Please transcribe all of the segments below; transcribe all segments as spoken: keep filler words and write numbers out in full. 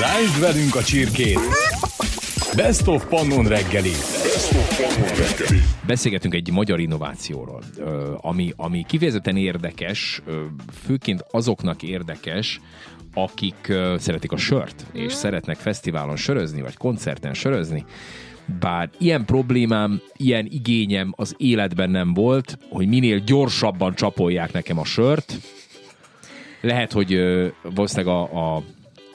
Lásd velünk a csirkét! Best of Pannon reggeli. Beszélgetünk egy magyar innovációról, ami, ami kifejezetten érdekes, főként azoknak érdekes, akik szeretik a sört, és szeretnek fesztiválon sörözni, vagy koncerten sörözni. Bár ilyen problémám, ilyen igényem az életben nem volt, hogy minél gyorsabban csapolják nekem a sört. Lehet, hogy valószínűleg a, a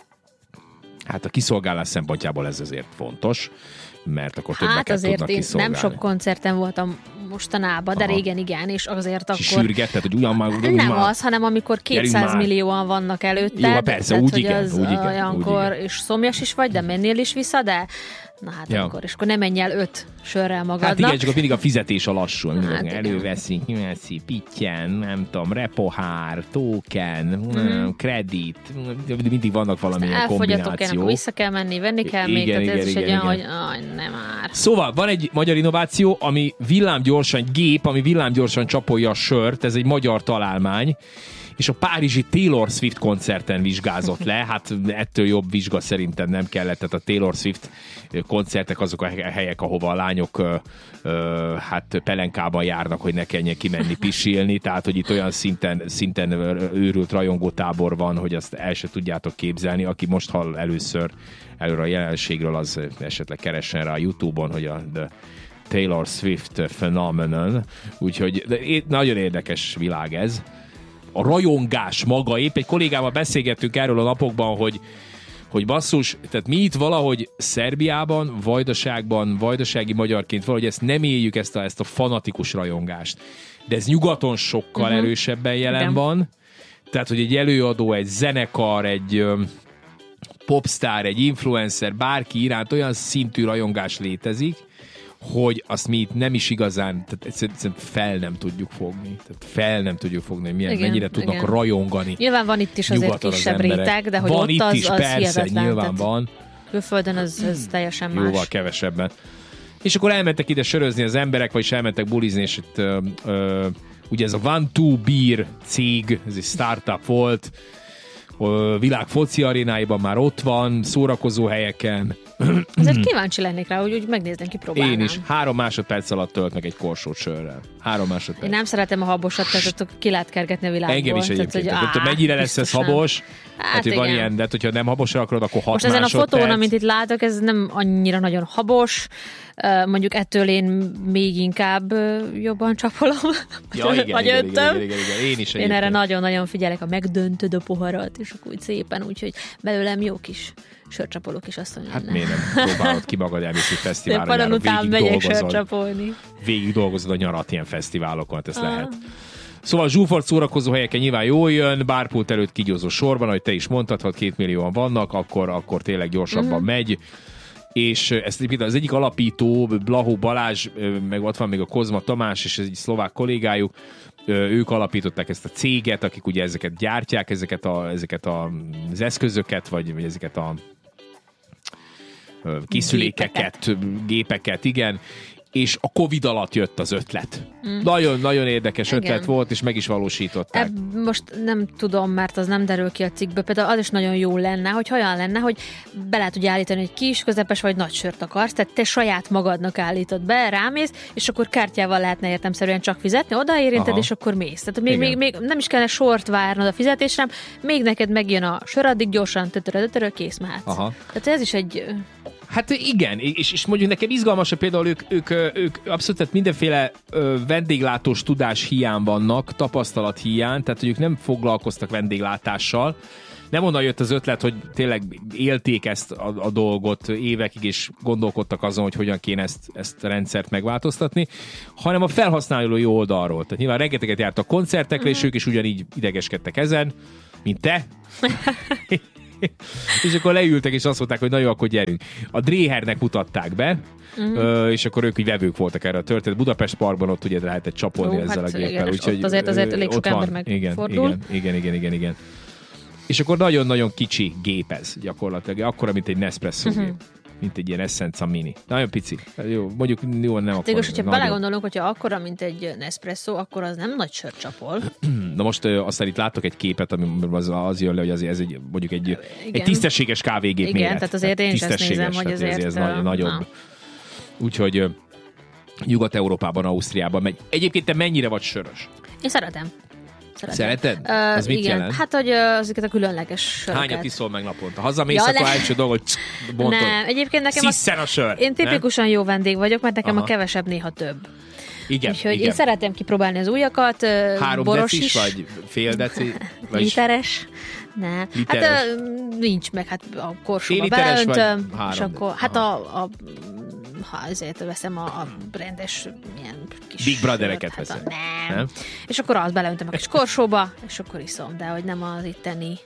hát a kiszolgálás szempontjából ez azért fontos, mert akkor többeket hát tudnak kiszolgálni. Nem sok koncerten voltam mostanában, de Aha. régen igen, és azért akkor... Sürgetted, hogy ugyan már... Ugyan nem már, az, hanem amikor kétszáz millióan vannak előtted. Jó, persze, tehát, úgy igen, az úgy igen, olyankor, úgy igen. És szomjas is vagy, de mennél is vissza, de na hát ja. akkor, és akkor nem menj el öt sörrel magadnak. Hát igen, csak mindig a fizetés a lassú. Hát előveszünk, nyilvánci, pittyen, nem tudom, repohár, token, mm. kredit, mindig vannak valamilyen kombinációk. Akkor vissza kell menni, venni kell még, igen, tehát igen, ez igen, is egy olyan, igen. hogy aj, nem már. Szóval van egy magyar innováció, ami villámgyorsan, egy gép, ami villámgyorsan csapolja a sört, ez egy magyar találmány, és a párizsi Taylor Swift koncerten vizsgázott le, hát ettől jobb vizsga szerintem nem kellett, tehát a Taylor Swift koncertek azok a helyek, ahova a lányok ö, ö, hát pelenkában járnak, hogy ne kelljen kimenni pisilni, tehát hogy itt olyan szinten, szinten őrült rajongótábor van, hogy azt el se tudjátok képzelni, aki most hall először előre a jelenségről, az esetleg keressen rá a YouTube-on, hogy a The Taylor Swift Phenomenon, úgyhogy nagyon érdekes világ ez. A rajongás maga, épp egy kollégámmal beszélgettünk erről a napokban, hogy, hogy basszus, tehát mi itt valahogy Szerbiában, Vajdaságban, vajdasági magyarként valahogy ezt nem éljük, ezt a, ezt a fanatikus rajongást. De ez nyugaton sokkal uh-huh. erősebben jelen Igen. van. Tehát, hogy egy előadó, egy zenekar, egy um, popstar, egy influencer, bárki iránt olyan szintű rajongás létezik, hogy azt mi itt nem is igazán, tehát egyszerűen fel nem tudjuk fogni. Tehát fel nem tudjuk fogni, hogy milyen, igen, mennyire tudnak igen. rajongani. Nyilván van itt is azért kisebb réteg, de hogy van ott itt az, is, az persze, hihetetlen. nyilván van. Külföldön az, az teljesen más. Jóval kevesebben. És akkor elmentek ide sörözni az emberek, vagyis elmentek bulizni, és itt ö, ö, ugye ez a One Two Beer cég, ez egy startup volt, a világ foci arénáiban már ott van, szórakozó helyeken. Azért kíváncsi lennék rá, hogy úgy megnéznem, kipróbálnám. Én is. Három másodperc alatt tölt meg egy korsót sörrel. Három másodperc. Én nem szeretem a habosat, tehát ki lehet kergetni a világból. Engem is egyébként. Tehát, hogy, á, mennyire lesz ez habos? Hát, hát hogy van ilyen, de hogyha nem habosra akarod, akkor hat Most másodperc. ezen a fotón, amit itt látok, ez nem annyira nagyon habos. Mondjuk ettől én még inkább jobban csapolom. Ja, igen, vagy igen, ötöm. igen, igen, igen, igen. Én is Én erre nagyon-nagyon figyelek, a megdöntöd a poharat, és akkor úgy szépen, úgyhogy belőlem jó kis sörcsapolók is azt mondja. Hát miért nem próbálod ki magad elviszi fesztiválra, nyáron végig dolgozod. sörcsapolni. Végig dolgozod a nyarat ilyen fesztiválokon, hát ez ah. lehet. Szóval zsúfolt szórakozó helyeken nyilván jól jön, bárpult előtt kigyózó sorban, ahogy te is mondtad, ha két millióan vannak, akkor, akkor tényleg gyorsabban mm. megy. És ezt az egyik alapító, Blahó Balázs, meg ott van még a Kozma Tamás, és egy szlovák kollégájuk, ők alapították ezt a céget, akik ugye ezeket gyártják, ezeket, a, ezeket a, az eszközöket, vagy, vagy ezeket a készülékeket, gépeket, gépeket igen, és a Covid alatt jött az ötlet. Nagyon-nagyon mm. érdekes Igen. ötlet volt, és meg is valósították. Ebb most nem tudom, mert az nem derül ki a cikkből. Például az is nagyon jó lenne, hogy olyan lenne, hogy be lehet ugye állítani, hogy kis, közepes vagy nagy sört akarsz, tehát te saját magadnak állítod be, rámész, és akkor kártyával lehetne értelemszerűen csak fizetni, odaérinted, Aha. és akkor mész. Tehát még, még, még nem is kellene sort várnod a fizetésre, még neked megjön a sör, addig gyorsan tötörö, kész mehetsz. Aha. Tehát ez is egy... Hát igen, és, és mondjuk nekem izgalmas, hogy például ők, ők, ők abszolút tehát mindenféle ö, vendéglátós tudás hiány vannak, tapasztalat hiány, tehát hogy ők nem foglalkoztak vendéglátással. Nem onnan jött az ötlet, hogy tényleg élték ezt a, a dolgot évekig, és gondolkodtak azon, hogy hogyan kéne ezt, ezt a rendszert megváltoztatni, hanem a felhasználói oldalról. Tehát nyilván rengeteget jártak koncertekre, mm. és ők is ugyanígy idegeskedtek ezen, mint te. És akkor leültek, és azt mondták, hogy na jó, akkor gyerünk. A Dréhernek mutatták be, uh-huh. és akkor ők így vevők voltak erre a történet. Budapest Parkban ott ugye lehetett csapolni Ó, ezzel hát a géppel. Úgyhogy azért azért elég sok ember megfordul. Igen, igen, igen, igen, igen. És akkor nagyon-nagyon kicsi gép ez gyakorlatilag, akkora, mint egy Nespresso uh-huh. gép. mint egy ilyen Essenza mini. Nagyon pici. Jó, mondjuk jó, nem akkor. Igaz, hogyha belegondolunk, hogyha akkora, mint egy Nespresso, akkor az nem nagy sört csapol. Na most aztán itt látok egy képet, ami az, az jön le, hogy az, ez egy, mondjuk egy, egy tisztességes kávégép igen, méret. tehát azért én is ezt nézem, hogy azért... Ez nagy, nagyobb. Úgyhogy Nyugat-Európában, Ausztriában megy. Egyébként te mennyire vagy sörös? Én szeretem. Szeretem. Szereted? Uh, az mit igen. jelent? Hát, hogy uh, azokat a különleges söröket. Hányat iszol meg naponta? Hazamész, ja, akkor le... első dolgot bontod. Nem, egyébként nekem... Sziszen a sör. Én tipikusan nem? Jó vendég vagyok, mert nekem Aha. a kevesebb néha több. Igen, Úgyhogy igen. én szeretem kipróbálni az újakat. Három boros decis, is. vagy fél deci? Vagy literes. Nem. Literes. Hát uh, nincs meg, hát a korsóba beleöntöm, és akkor, hát a, a ha ezért veszem a, a rendes ilyen kis Big Brothereket hát veszem. Nem. nem. És akkor azt beleöntöm a kis korsóba, és akkor iszom, de hogy nem az itteni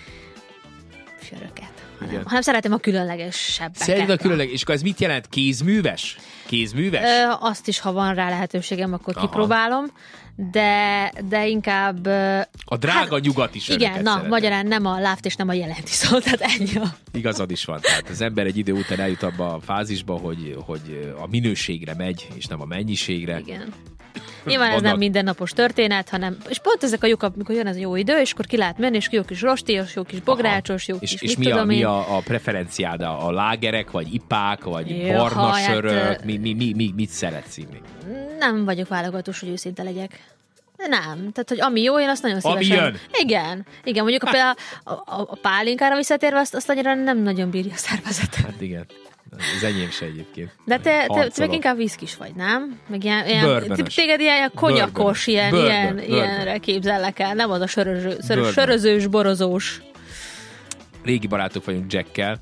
söröket. Hanem, hanem szeretem a különlegesebbeket. Szeretem a különleges, és akkor ez mit jelent? Kézműves? Kézműves? Ö, azt is, ha van rá lehetőségem, akkor Aha. kipróbálom, de, de inkább... A drága hát, nyugati söröket igen, na, szeretem. Magyarán nem a láft és nem a jelent iszol, tehát ennyi a... Igazad is van. Tehát az ember egy idő után eljut abba a fázisba, hogy, hogy a minőségre megy, és nem a mennyiségre. Igen. Nyilván ez nem mindennapos történet, hanem, és pont ezek a jók, amikor jön ez a jó idő, és akkor ki lehet menni, és jó kis rostíos, jó kis bográcsos, jó és, kis és mit mi, tudom a, én. mi a, a preferenciád? A lágerek, vagy ipák, vagy Jó, barna ha, sörök? hát, mi, mi, mi, mi, mit szeretsz inni? Nem vagyok válogatós, hogy őszinte legyek. Nem. Tehát, hogy ami jó, én azt nagyon szívesen... Ami jön. Igen. Igen, mondjuk a, például a, a, a pálinkára visszatérve, azt, azt annyira nem nagyon bírja a szervezetet. Hát igen. Az enyém se egyébként. De te, te, te meg inkább viszkis vagy, nem? Meg ilyen, ilyen téged ilyen konyakos, ilyen, Bourbon. ilyen, Bourbon. ilyenre képzellek el, nem az a söröző, söröz, sörözős, borozós. Régi barátok vagyunk Jackkel.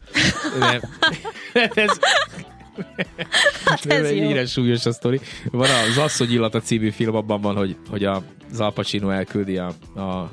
ez... Hát ez jó. Ilyen súlyos a sztori. Van az Asszony illata című film, abban van, hogy, hogy a Al Pacino elküldi a, a,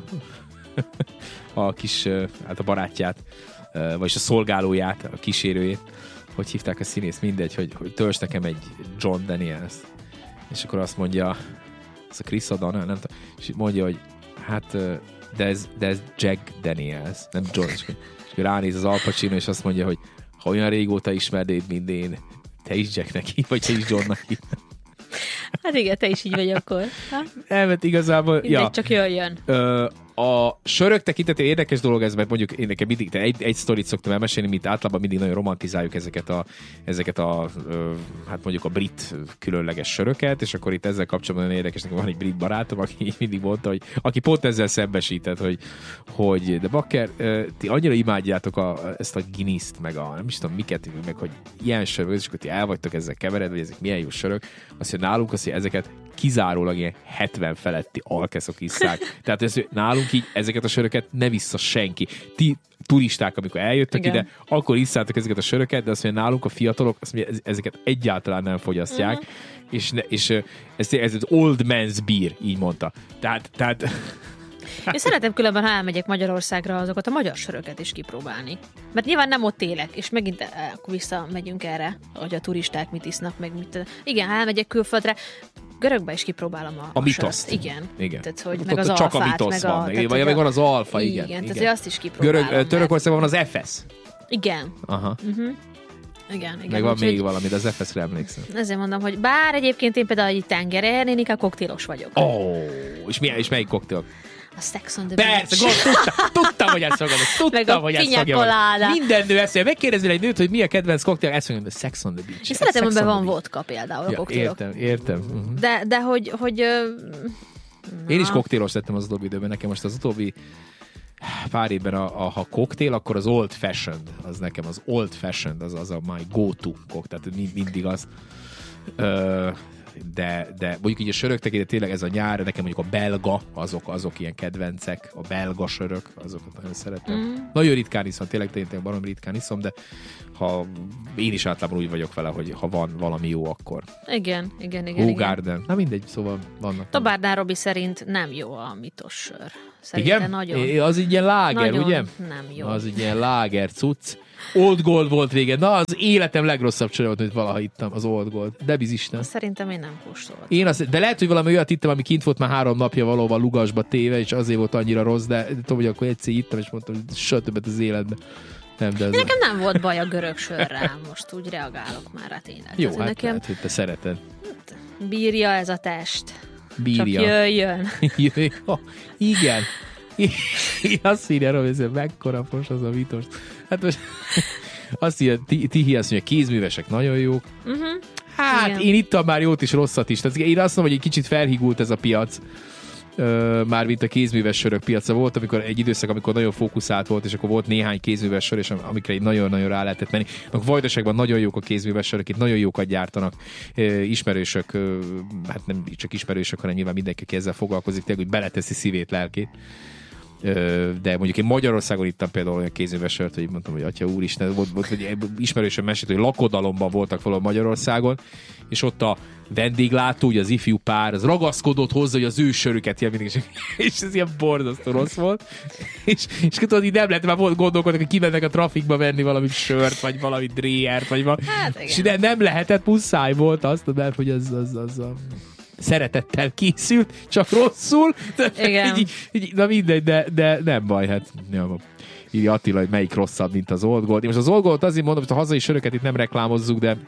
a kis, hát a barátját, vagyis a szolgálóját, a kísérőjét, hogy hívták a színész, mindegy, hogy, hogy tölts nekem egy John Daniels. És akkor azt mondja, az a Chris O'Donnell, nem tudom, és mondja, hogy hát, de ez, de ez Jack Daniels, nem John. És akkor ránéz az Al Pacino, és azt mondja, hogy ha olyan régóta ismernéd, mint én, te is Jacknek hív, vagy te is Johnnak hív. Hát igen, te is így vagy akkor. Elvet igazából, mindegy, ja. csak jöjjön. Ö, a sörök tekintetében érdekes dolog ez, mert mondjuk én nekem mindig, egy, egy sztorit szoktam elmesélni, mint általában mindig nagyon romantizáljuk ezeket a, ezeket a ö, hát mondjuk a brit különleges söröket, és akkor itt ezzel kapcsolatban nagyon érdekes, nekem van egy brit barátom, aki mindig mondta, hogy aki pont ezzel szembesített, hogy, hogy de bakker, ti annyira imádjátok a, ezt a Guinness-t, meg a nem is tudom miket, meg hogy ilyen sörök, és akkor ti el vagytok ezzel keveredve, hogy ezek milyen jó sörök, azt mondja, nálunk azt, hogy ezeket kizárólag ilyen hetven feletti alkeszok isszák. Tehát ez, nálunk így ezeket a söröket ne vissza senki. Ti turisták, amikor eljöttek Igen. ide, akkor isszátok ezeket a söröket, de azt mondja, nálunk a fiatalok azt mondja, ezeket egyáltalán nem fogyasztják, uh-huh. és, ne, és ez, ez az old man's beer, így mondta. Tehát, tehát Én szeretem különben, ha elmegyek Magyarországra, azokat a magyar söröket is kipróbálni. Mert nyilván nem ott élek, és megint eh, akkor visszamegyünk erre, hogy a turisták mit isznak, meg mit... Igen, ha elmegyek külföldre, görögbe is kipróbálom a, a mitoszt. Igen. igen. Tehát, hogy ott meg az csak alfát, a mitosz meg van. A, meg, tehát, vagy meg van az alfa, igen. Igen, igen. tehát azt is kipróbálom. Görög, Törökországban van az ef es. Igen. Aha. Uh-huh. Igen, igen. Meg van úgy, még hogy... valami, de az ef es-re emlékszem. Ezért mondom, hogy bár egyébként én például egy tengeren, én inkább koktélos vagyok. Ó, oh, és, milyen, és melyik koktél? A Sex on the Beach. Persze, gond, tudtam, tudtam, hogy ezt fogom. Tudtam, hogy ezt fogom. Minden nő eszél. Megkérdezel egy nőt, hogy mi a kedvenc koktél, ezt mondom, de Sex on the Beach. Én szeretem, hogy be van vodka például a ja, koktélok. Értem, értem. Uh-huh. De, de hogy... hogy Én is koktélos lettem az utóbbi időben. Nekem most az utóbbi pár évben, a, a, ha koktél, akkor az old fashioned, az nekem az old fashioned, az, az a my go-to koktél, tehát mindig az. Ö, de, de mondjuk így a sörök tekintetében tényleg ez a nyár, nekem mondjuk a belga, azok, azok ilyen kedvencek, a belga sörök, azokat nagyon szeretem. Mm. Nagyon ritkán iszom, tényleg, tényleg barom ritkán iszom, de ha én is általában úgy vagyok vele, hogy ha van valami jó, akkor. Igen, igen, igen. Hógarden. Na mindegy, szóval vannak. Tabárdán Robi szerint nem jó a mitos sör. Szerintem igen? Nagyon. Az így ilyen láger, nagyon ugye? Nem jó. Az így ilyen láger cucc. Old Gold volt régen. Na, az életem legrosszabb sör volt, amit valaha ittam, az Old Gold. De bizisten. Szerintem én nem kóstoltam. Én azt, de lehet, hogy valami olyat ittam, ami kint volt már három napja valóban lugasba téve, és azért volt annyira rossz, de tudom, hogy akkor egyszer ittam, és mondtam, hogy soha többet az életben. Nem, de ez Nekem nem volt baj a görög sörrel, most úgy reagálok már rá tényleg. jó, Tehát hát nekem lehet, hogy te szereted. bírja ez a test. Bírja. Csak jöjjön. Ja, igen. Azt írja, Robi, hogy mekkora fos az a vitos. Hát most azt írja, Tihi azt mondja, kézművesek nagyon jók. Uh-huh. Hát igen. én ittam már jót is, rosszat is. Tehát én azt mondom, hogy egy kicsit felhigult ez a piac. Ö, már mint a kézműves sörök piaca volt, amikor egy időszak, amikor nagyon fókuszált volt, és akkor volt néhány kézműves sör, és amikre így nagyon-nagyon rá lehetett menni. A Vajdaságban nagyon jók a kézműves sörök, itt nagyon jókat gyártanak. Ö, ismerősök, ö, hát nem csak ismerősök, hanem nyilván mindenki, aki ezzel foglalkozik, tényleg, hogy beleteszi szívét, lelkét. Ö, de mondjuk én Magyarországon ittam például olyan kézműves sört, hogy mondtam, hogy atya úristen, volt, volt hogy ismerősen mesélt, hogy lakodalomban voltak valahol Magyarországon, és ott a vendéglátó, ugye az ifjú pár, az ragaszkodott hozzá, hogy az ő sörüket ilyen mindig, és ez ilyen borzasztó rossz volt. És, és tudod, így nem lehet, már volt gondolkodnak, hogy kimennek a trafikba venni valami sört, vagy valami dréjert, vagy valami. Hát, és de nem lehetett, muszáj volt azt, mert hogy az, az, az a szeretettel készült, csak rosszul. Igen. így, így, na mindegy, de, de nem baj, hát. Ja, így Attila, hogy melyik rosszabb, mint az Old Gold. Én most az Old Gold azért mondom, hogy a hazai söröket itt nem reklámozzuk, de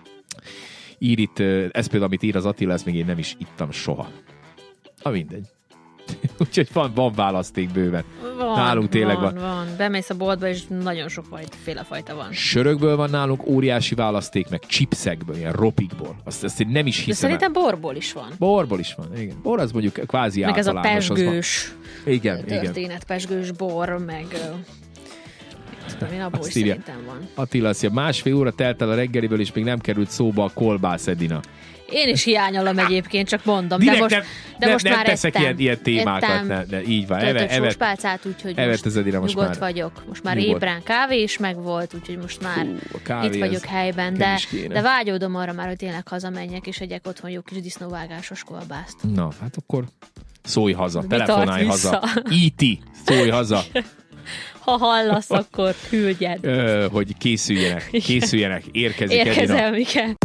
ír itt, ez például, amit ír az Attila, ezt még én nem is ittam soha. Na mindegy. Úgyhogy van, van választék bőven. Van, nálunk tényleg van. van. van. Bemész a boltba, és nagyon sok féle fajta van. Sörökből van nálunk óriási választék, meg chipsekből, ilyen ropikból. Azt, azt én nem is hiszem. De szerintem borból is van. Borból is van, igen. Bor az mondjuk kvázi meg általános. Meg ez a pesgős igen, történet, igen. pesgős bor, meg tudom én, abból azt is írja. szerintem van. Attila azt mondja, másfél óra telt el a reggeliből, és még nem került szóba a kolbász Edina. Én is hiányolom egyébként, csak mondom. Direkt de most, nem, de most nem, már nem teszek ettem, ilyen, ilyen témákat, ettem, ne, de így van. Töltött Evet, sóspálcát, úgyhogy evet most, most, most nyugodt már vagyok. Most már nyugodt. ébren kávé is megvolt, úgyhogy most már Hú, itt vagyok helyben. De, de, de vágyódom arra már, hogy tényleg hazamenjek, és egyek otthon jó kis disznóvágásos kolbászt. Na, hát akkor szólj haza, Mi telefonálj tart haza. í té, szólj haza. Ha hallasz, akkor küldjed. Ö, hogy készüljenek, készüljenek, érkezik Edina. Érkezem, igen.